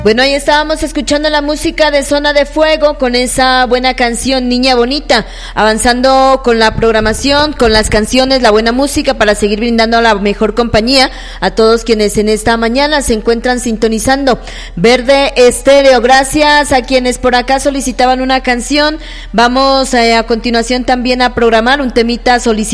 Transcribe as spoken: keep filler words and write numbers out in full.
Bueno, ahí estábamos escuchando la música de Zona de Fuego con esa buena canción Niña Bonita, avanzando con la programación, con las canciones, la buena música para seguir brindando la mejor compañía a todos quienes en esta mañana se encuentran sintonizando Verde Estéreo. Gracias a quienes por acá solicitaban una canción. Vamos eh, a continuación también a programar un temita solicitado